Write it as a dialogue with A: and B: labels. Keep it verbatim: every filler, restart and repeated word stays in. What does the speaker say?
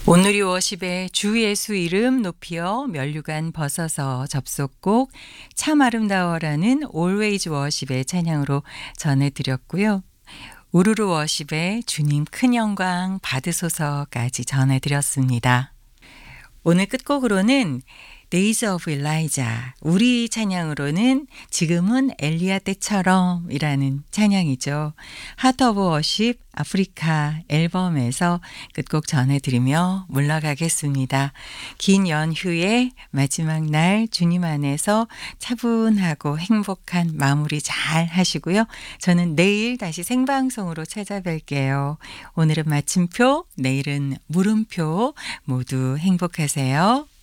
A: 오늘이 워십의 주 예수 이름 높이어 면류관 벗어서 접속곡 참 아름다워라는 Always 워십의 찬양으로 전해드렸고요. 우르르 워십의 주님 큰 영광 받으소서까지 전해드렸습니다. 오늘 끝곡으로는 Days of Elijah, 우리 찬양으로는 지금은 엘리야 때처럼 이라는 찬양이죠. 하트 오브 워십 아프리카 앨범에서 끝곡 전해드리며 물러가겠습니다. 긴 연휴의 마지막 날 주님 안에서 차분하고 행복한 마무리 잘 하시고요. 저는 내일 다시 생방송으로 찾아뵐게요. 오늘은 마침표, 내일은 물음표 모두 행복하세요.